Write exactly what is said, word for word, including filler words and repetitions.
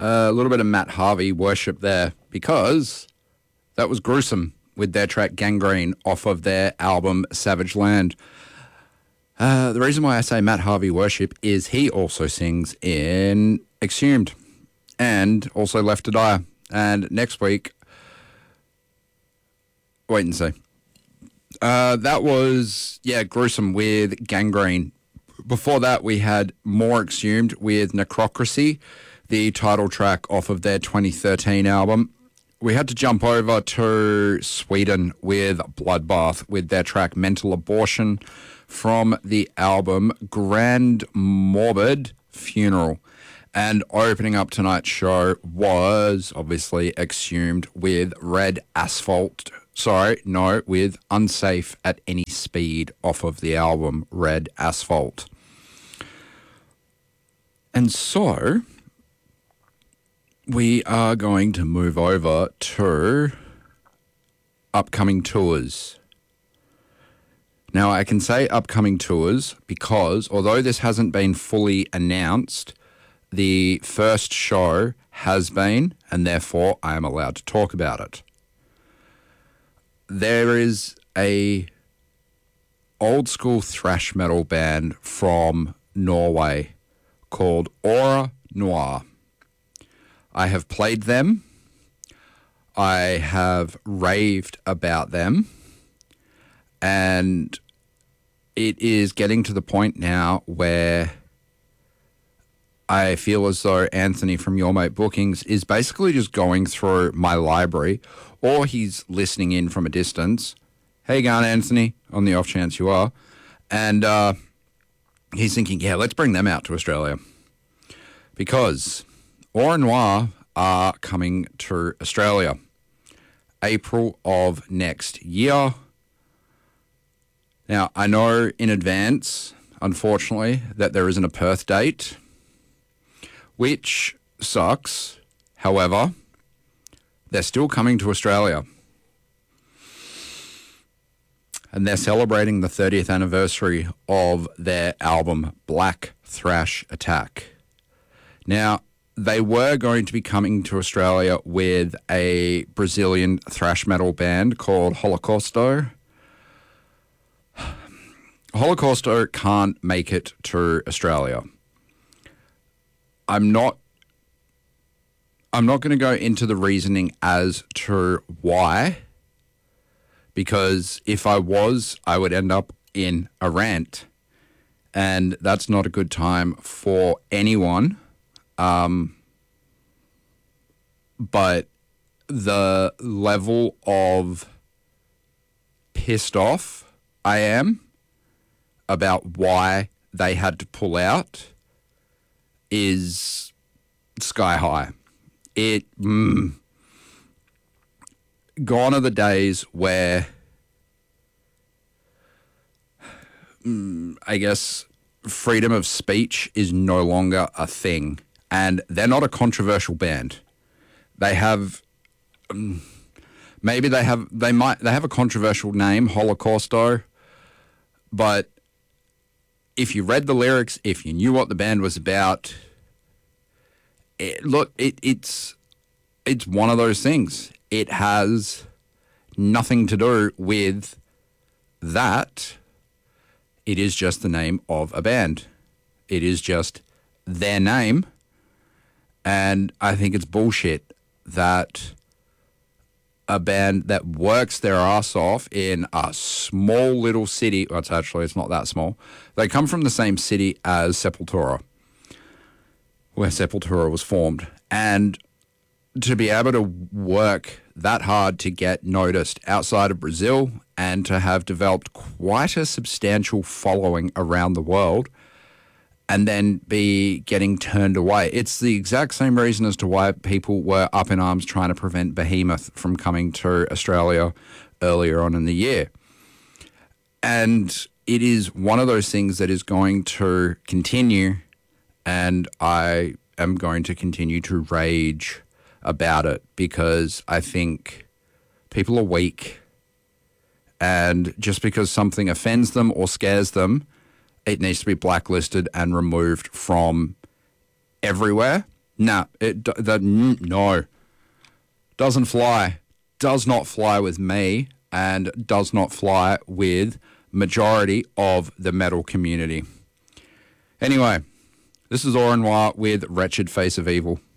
a little bit of Matt Harvey worship there because that was Gruesome with their track Gangrene off of their album Savage Land. Uh, the reason why I say Matt Harvey worship is he also sings in Exhumed and also Left to Die. And next week, wait and see. Uh, that was, yeah, Gruesome with Gangrene. Before that, we had more Exhumed with Necrocracy, the title track off of their twenty thirteen album. We had to jump over to Sweden with Bloodbath with their track Mental Abortion from the album Grand Morbid Funeral. And opening up tonight's show was obviously Exhumed with Red Asphalt. Sorry, no, with Unsafe at Any Speed off of the album Red Asphalt. And so we are going to move over to upcoming tours. Now, I can say upcoming tours because although this hasn't been fully announced, the first show has been, and therefore I am allowed to talk about it. There is a old school thrash metal band from Norway called Aura Noir. I have played them. I have raved about them. And it is getting to the point now where I feel as though Anthony from Your Mate Bookings is basically just going through my library, or he's listening in from a distance. Hey, going, Anthony, on the off chance you are. And uh, he's thinking, yeah, let's bring them out to Australia. Because Aura Noir are coming to Australia April of next year. Now, I know in advance, unfortunately, that there isn't a Perth date, which sucks. However, they're still coming to Australia. And they're celebrating the thirtieth anniversary of their album Black Thrash Attack. Now, they were going to be coming to Australia with a Brazilian thrash metal band called Holocausto. Holocausto can't make it to Australia. I'm not I'm not going to go into the reasoning as to why, because if I was, I would end up in a rant, and that's not a good time for anyone. Um, but the level of pissed off I am about why they had to pull out is sky high. It mm, gone are the days where mm, I guess freedom of speech is no longer a thing, and they're not a controversial band. They have um, maybe they have they might they have a controversial name, Holocausto, but if you read the lyrics, if you knew what the band was about, it, look, it, it's it's one of those things. It has nothing to do with that. It is just the name of a band. It is just their name. And I think it's bullshit that a band that works their ass off in a small little city, well, it's actually, it's not that small. They come from the same city as Sepultura, where Sepultura was formed. And to be able to work that hard to get noticed outside of Brazil and to have developed quite a substantial following around the world and then be getting turned away. It's the exact same reason as to why people were up in arms trying to prevent Behemoth from coming to Australia earlier on in the year. And it is one of those things that is going to continue, and I am going to continue to rage about it because I think people are weak, and just because something offends them or scares them, it needs to be blacklisted and removed from everywhere. Nah, it d- that mm, no doesn't fly. Does not fly with me, and does not fly with majority of the metal community. Anyway, this is Au Revoir with Wretched Face of Evil.